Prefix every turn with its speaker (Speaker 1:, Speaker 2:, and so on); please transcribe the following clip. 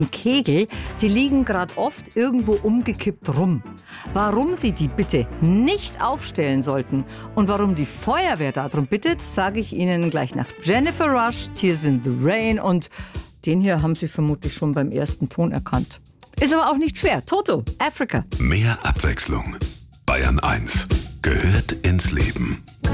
Speaker 1: Kegel, die liegen gerade oft irgendwo umgekippt rum. Warum Sie die bitte nicht aufstellen sollten und warum die Feuerwehr darum bittet, sage ich Ihnen gleich nach Jennifer Rush, Tears in the Rain, und den hier haben Sie vermutlich schon beim ersten Ton erkannt. Ist aber auch nicht schwer. Toto, Africa.
Speaker 2: Mehr Abwechslung. Bayern 1 gehört ins Leben.